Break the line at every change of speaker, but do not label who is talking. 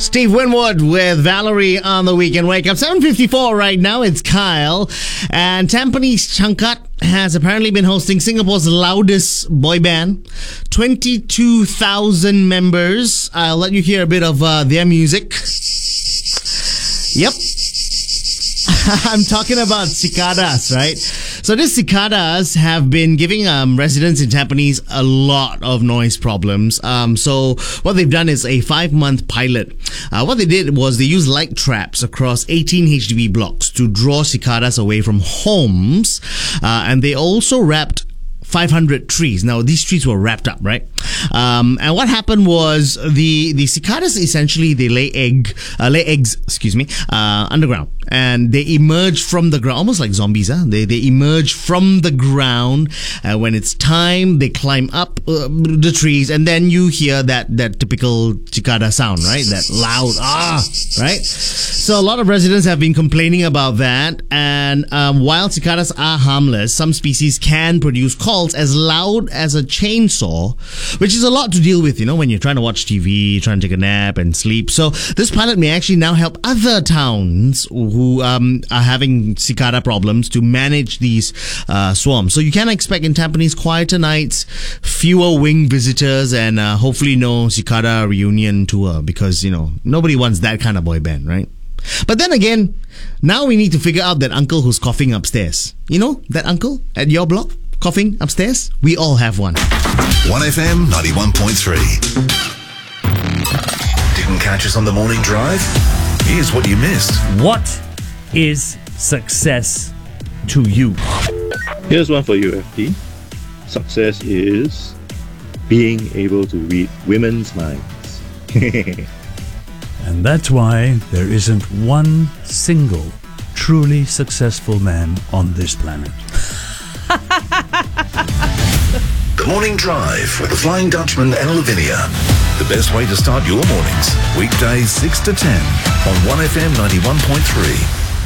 Steve Winwood with Valerie on the Weekend Wake Up. 7:54 right now. It's Kyle. And Tampines Changkat has apparently been hosting Singapore's loudest boy band. 22,000 members. I'll let you hear a bit of their music. Yep. I'm talking about Cicadas, right? So these cicadas have been giving residents in Tampines a lot of noise problems. So what they've done is a 5-month pilot. What they did was they used light traps across 18 HDB blocks to draw cicadas away from homes. And they also wrapped 500 trees. Now, these trees were wrapped up, right? And what happened was the cicadas essentially they lay eggs underground, and they emerge from the ground almost like zombies. They emerge from the ground. When it's time, they climb up the trees, and then you hear that typical cicada sound, right? That loud right? So a lot of residents have been complaining about that. And while cicadas are harmless, some species can produce calls as loud as a chainsaw, which is a lot to deal with, when you're trying to watch TV, trying to take a nap and sleep. So this pilot may actually now help other towns who are having cicada problems to manage these swarms. So you can expect in Tampines quieter nights, fewer wing visitors, and hopefully no cicada reunion tour, because, nobody wants that kind of boy band, right? But then again, now we need to figure out that uncle who's coughing upstairs. That uncle at your block? Coughing upstairs? We all have one.
1FM 91.3. Didn't catch us on the morning drive? Here's what you missed.
What is success to you?
Here's one for you, FD. Success is being able to read women's minds.
And that's why there isn't one single truly successful man on this planet.
The Morning Drive with the Flying Dutchman and Lavinia. The best way to start your mornings. Weekdays 6 to 10 on 1FM 91.3.